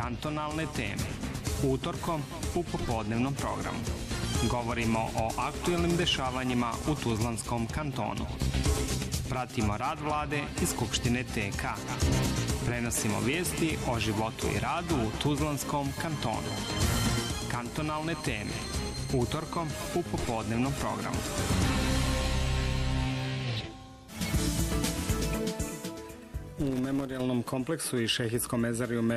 Kantonalne teme. Utorkom u popodnevnom programu. Govorimo o aktuelnim dešavanjima u Tuzlanskom kantonu. Pratimo rad vlade i Skupštine TK. Prenosimo vijesti o životu i radu u Tuzlanskom kantonu. Kantonalne teme. Utorkom u popodnevnom programu. U memorijalnom kompleksu i Šehidskom mezariju